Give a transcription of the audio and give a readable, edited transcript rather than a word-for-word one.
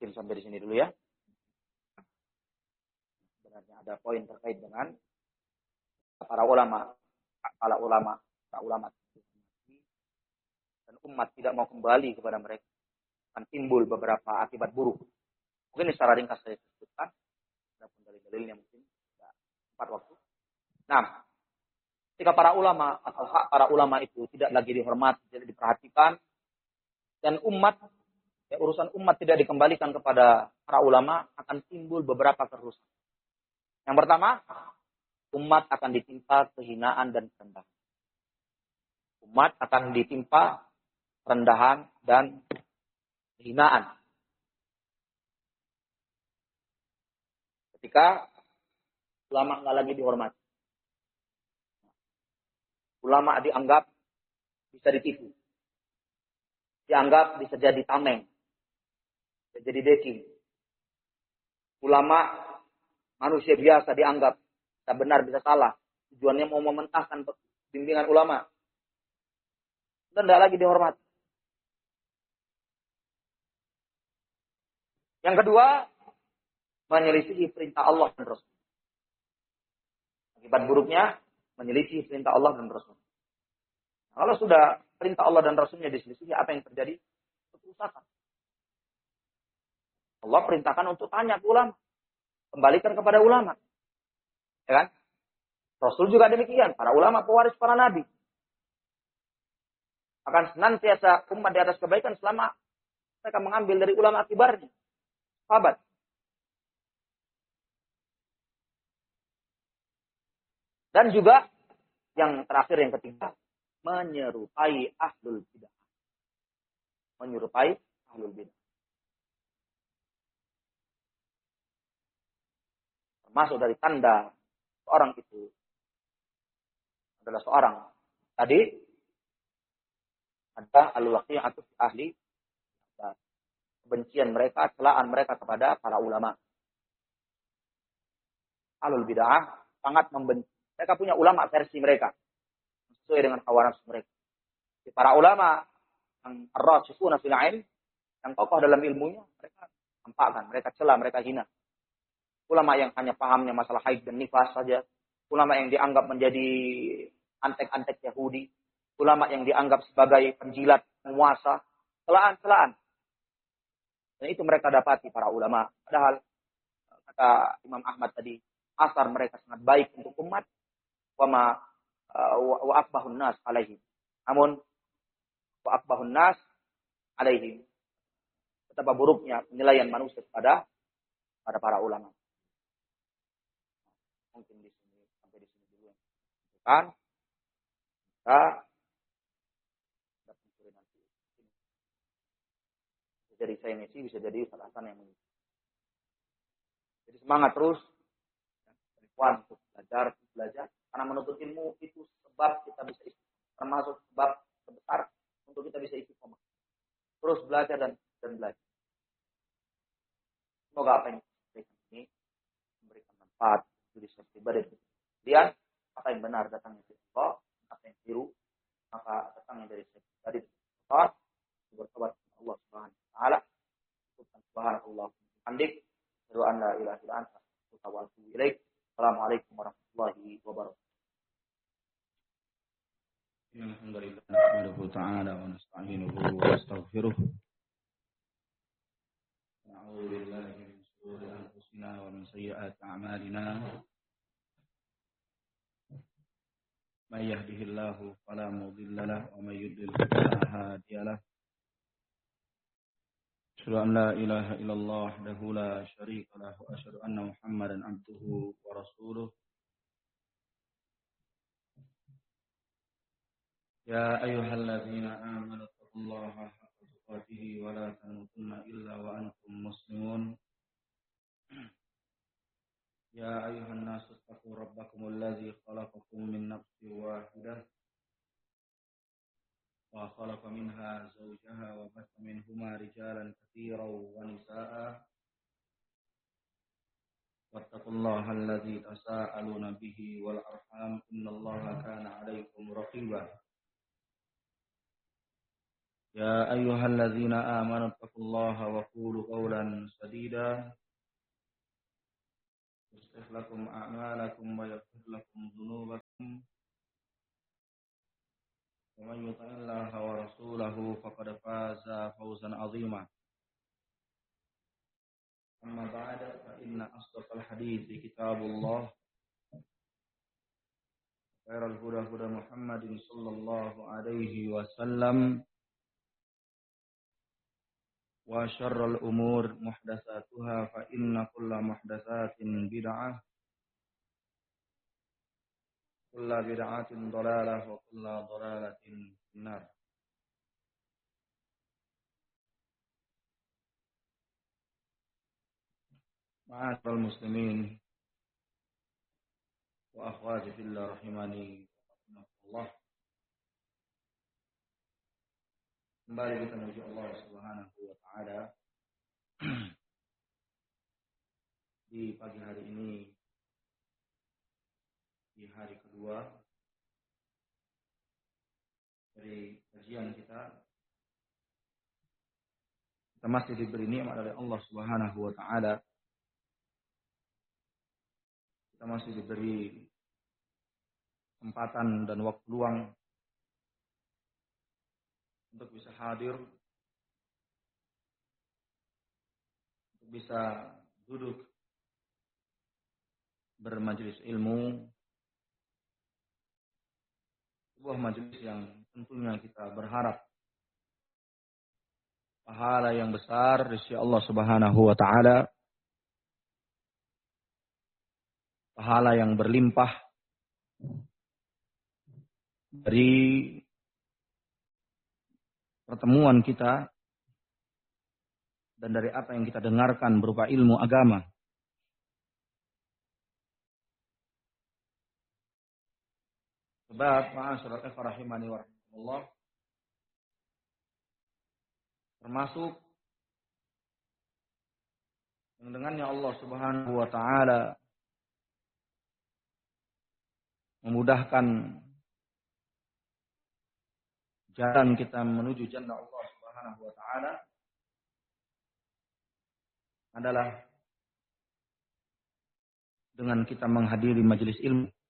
Mungkin sampai di sini dulu ya. Sebenarnya ada poin terkait dengan para ulama dan umat tidak mau kembali kepada mereka, akan timbul beberapa akibat buruk. Mungkin secara ringkas saya sebutkan, adapun dalil-dalilnya mungkin tidak sempat waktu. Nah, ketika para ulama atau hak para ulama itu tidak lagi dihormati, tidak diperhatikan, dan urusan umat tidak dikembalikan kepada para ulama, akan timbul beberapa kerusakan. Yang pertama, umat akan ditimpa kehinaan dan kerendahan. Umat akan ditimpa rendahan dan kehinaan. Ketika ulama nggak lagi dihormati. Ulama dianggap bisa ditipu. Dianggap bisa jadi tameng. Bisa jadi deking. Ulama manusia biasa dianggap bisa benar, bisa salah. Tujuannya mau mementahkan bimbingan ulama. Dan tidak lagi dihormati. Yang kedua, menyelisihi perintah Allah dan Rasul. Akibat buruknya, menyelisihi perintah Allah dan Rasul. Kalau sudah perintah Allah dan Rasulnya diselisihi, apa yang terjadi? Kerusakan. Allah perintahkan untuk tanya ke ulama. Kembalikan kepada ulama. Ya kan? Rasul juga demikian. Para ulama pewaris para nabi. Akan senantiasa umat di atas kebaikan selama mereka mengambil dari ulama kibarnya. Sahabat. Dan juga yang terakhir, yang ketiga, menyerupai ahlul bidah. Menyerupai ahlul bidah. Termasuk dari tanda seorang itu adalah seorang. Tadi ada al-waqi'atu ahli, kebencian mereka, celaan mereka kepada para ulama. Ahlul bid'ah sangat membenci. Mereka punya ulama versi mereka sesuai dengan hawa nafsu mereka. Para ulama yang ar-rasikhuna fil ilm, yang kokoh dalam ilmunya, mereka tampakkan, mereka cela, mereka hina. Ulama yang hanya pahamnya masalah haid dan nifas saja, ulama yang dianggap menjadi antek-antek Yahudi, ulama yang dianggap sebagai penjilat, penguasa, celaan-celaan. Dan itu mereka dapati para ulama. Padahal kata Imam Ahmad tadi, asar mereka sangat baik untuk umat, wa akbahun nas alaihim. Namun wa akbahun nas alaihim. Betapa buruknya penilaian manusia kepada para ulama. Mungkin di sini sampai di sini dulu. Kan? Kita nanti. Bisa jadi saya ngisi, bisa jadi Ustaz Hasan yang mengisi. Jadi semangat terus. Untuk belajar. Karena menuntut ilmu itu sebab kita bisa istiqomah. Termasuk sebab sebesar untuk kita bisa istiqomah. Terus belajar dan belajar. Semoga apa yang diberikan ini memberikan manfaat bagi setiap pribadi. Kemudian apa yang benar datangnya dari Allah, apa yang keliru maka datangnya dari setiap pribadi. Bertobat kepada Allah Subhanahu wa taala. Subhanallah. Hamdik. Wa an la ilaha illa anta astaghfiruka wa atubu ilaik. Assalamualaikum warahmatullahi wabarakatuh. Alhamdulillah nahmaduhu ta'ala wa nasta'inuhu wa nastaghfiruh. Na'udzu billahi min shururi anfusina wa min sayyiati a'malina. May yahdihillahu fala mudilla lahu wa may yudlil fala hadiya lahu. Asyhadu an la ilaha illallah wahdahu la syarika lahu wa asyhadu anna Muhammadan abduhu wa rasuluh. Ya ayyuhalladzina amanu taqullaha haqqa tuqatih wa la tamutunna illa wa antum muslimun. Ya ayyuhan nasu taqu rabbakumul ladzi khalaqakum min nafsin wahidah wa khalaqa minha zawjaha wa batha minhuma rijalan katsiran wa nisaa'a. Wattaqullaha alladzi tasaaluna bihi wal arham innallaha kana 'alaykum raqiba. يا أيها الذين آمنوا اتقوا الله وقولوا قولا سديدا يصلح لكم أعمالكم ويغفر لكم ذنوبكم ومن يطع الله ورسوله فقد فاز فوزا عظيما أما بعد فإن أصدق الحديث كتاب الله خير الهدى هدى محمد صلى الله عليه وسلم وشر الأمور محدثاتها فإن كل محدثات بدعة كل بدعة ضلالة وكل ضلالة في النار. معاشر المسلمين وأخواتي في الله rahimani Allah. Kembali kita menuju Allah Subhanahu wa taala di pagi hari ini, di hari kedua dari kajian kita. Kita masih diberi nikmat oleh Allah Subhanahu wa taala. Kita masih diberi kesempatan dan waktu luang untuk bisa hadir, untuk bisa duduk bermajelis ilmu, sebuah majelis yang tentunya kita berharap pahala yang besar dari sisi Allah Subhanahu wa taala, pahala yang berlimpah dari pertemuan kita dan dari apa yang kita dengarkan berupa ilmu agama. Sebab ma'asyiral ikhwah rahimani wa rahimakumullah, termasuk yang dengannya Allah Subhanahu wa taala memudahkan jalan kita menuju jannah Allah Subhanahu wa taala adalah dengan kita menghadiri majelis ilmu.